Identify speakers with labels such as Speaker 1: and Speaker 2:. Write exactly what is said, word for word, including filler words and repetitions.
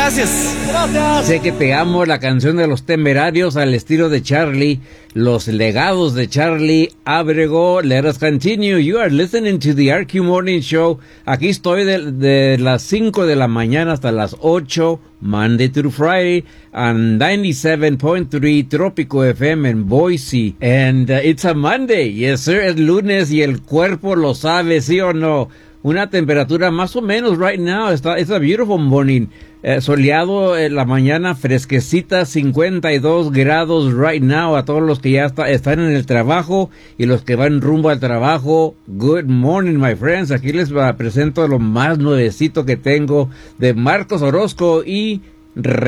Speaker 1: gracias.
Speaker 2: Gracias.
Speaker 3: Sé que te amo, la canción de los Temerarios al estilo de Charlie, los legados de Charlie Abrego. Let us continue. You are listening to the R Q Morning Show. Aquí estoy de, de las cinco de la mañana hasta las ocho, Monday through Friday, on ninety-seven point three Trópico F M en Boise. And uh, it's a Monday. Yes, sir. Es lunes y el cuerpo lo sabe, ¿sí o no? Una temperatura más o menos right now. Está, it's a beautiful morning. Eh, soleado en la mañana, fresquecita, cincuenta y dos grados right now. A todos los que ya está, están en el trabajo y los que van rumbo al trabajo, good morning, my friends. Aquí les uh, presento lo más nuevecito que tengo de Marcos Orozco y